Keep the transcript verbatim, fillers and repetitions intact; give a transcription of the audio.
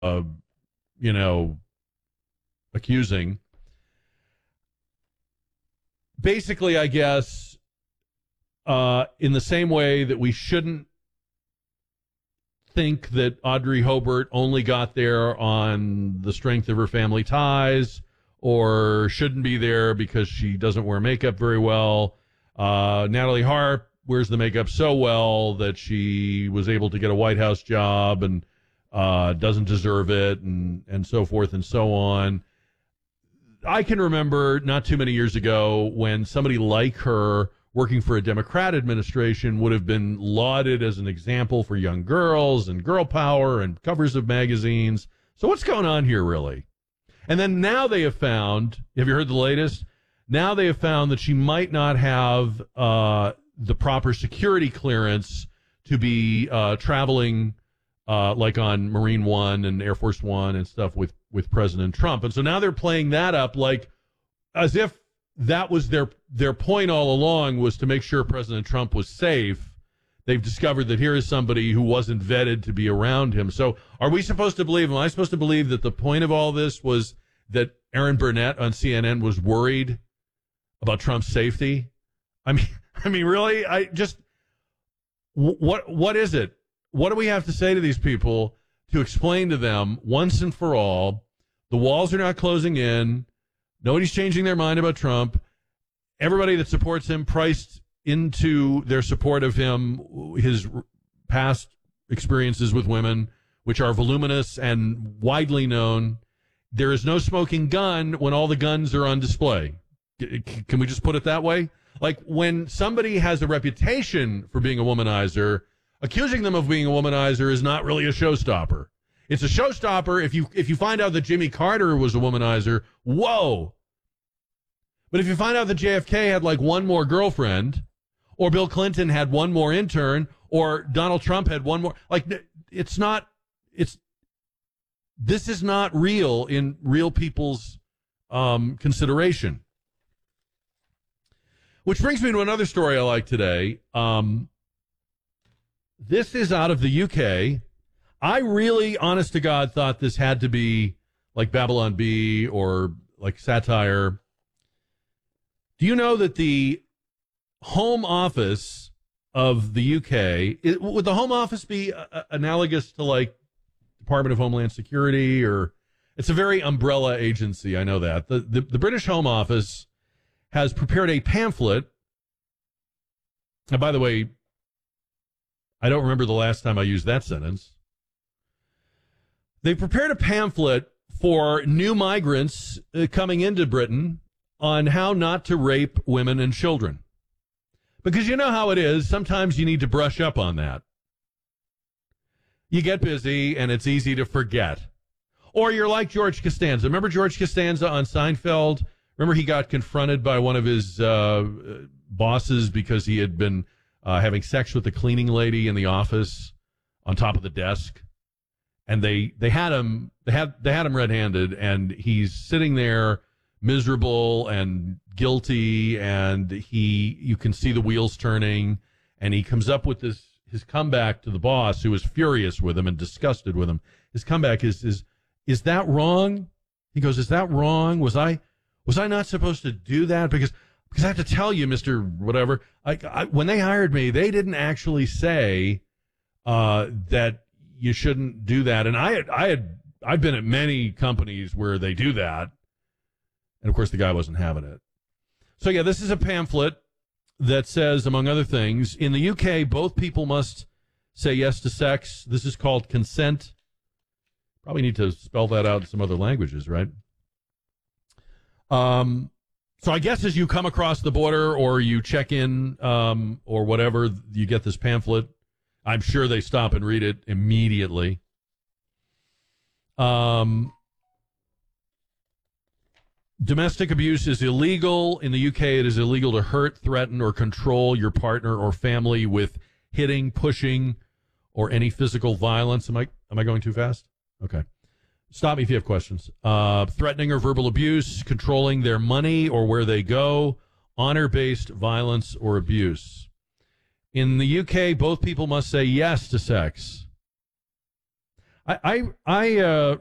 uh, you know, accusing. Basically, I guess, uh, in the same way that we shouldn't think that Audrey Hobart only got there on the strength of her family ties, or shouldn't be there because she doesn't wear makeup very well. Uh, Natalie Harp wears the makeup so well that she was able to get a White House job and uh, doesn't deserve it, and, and so forth and so on. I can remember not too many years ago when somebody like her working for a Democrat administration would have been lauded as an example for young girls and girl power and covers of magazines. So what's going on here, really? And then now they have found, have you heard the latest? Now they have found that she might not have uh, the proper security clearance to be uh, traveling uh, like on Marine One and Air Force One and stuff with, with President Trump. And so now they're playing that up like as if that was their their point all along, was to make sure President Trump was safe. They've discovered that here is somebody who wasn't vetted to be around him. So are we supposed to believe, am I supposed to believe that the point of all this was that Aaron Burnett on C N N was worried about Trump's safety? I mean, I mean, really? I just, what what is it? What do we have to say to these people to explain to them once and for all, the walls are not closing in, nobody's changing their mind about Trump, everybody that supports him priced into their support of him his past experiences with women, which are voluminous and widely known. There is no smoking gun when all the guns are on display. Can we just put it that way? Like, when somebody has a reputation for being a womanizer, accusing them of being a womanizer is not really a showstopper. It's a showstopper if you if you find out that Jimmy Carter was a womanizer. Whoa. But if you find out that J F K had like one more girlfriend, or Bill Clinton had one more intern, or Donald Trump had one more, like, it's not, it's, this is not real in real people's um, consideration. Which brings me to another story I like today. Um, this is out of the U K. I really, honest to God, thought this had to be like Babylon Bee or like satire. Do you know that the Home Office of the U K, it, would the Home Office be uh, analogous to like Department of Homeland Security? Or it's a very umbrella agency, I know that. The, the, the British Home Office has prepared a pamphlet. And by the way, I don't remember the last time I used that sentence. They prepared a pamphlet for new migrants uh, coming into Britain on how not to rape women and children. Because you know how it is. Sometimes you need to brush up on that. You get busy and it's easy to forget. Or you're like George Costanza. Remember George Costanza on Seinfeld? Remember he got confronted by one of his uh, bosses because he had been uh, having sex with the cleaning lady in the office on top of the desk. And they, they had him they had they had him red-handed, and he's sitting there miserable and guilty, and he you can see the wheels turning, and he comes up with this his comeback to the boss, who is furious with him and disgusted with him. His comeback is is is that wrong? He goes, is that wrong? Was I was I not supposed to do that? Because because I have to tell you, Mister Whatever, I, I, when they hired me, they didn't actually say uh, that you shouldn't do that. And I had, I had I've been at many companies where they do that. And, of course, the guy wasn't having it. So, yeah, this is a pamphlet that says, among other things, in the U K, both people must say yes to sex. This is called consent. Probably need to spell that out in some other languages, right? Um, so I guess as you come across the border or you check in um, or whatever, you get this pamphlet. I'm sure they stop and read it immediately. Um, domestic abuse is illegal. In the U K, it is illegal to hurt, threaten, or control your partner or family with hitting, pushing, or any physical violence. Am I am I going too fast? Okay. Stop me if you have questions. Uh, threatening or verbal abuse, controlling their money or where they go, honor-based violence or abuse. In the U K, both people must say yes to sex. I I, I uh,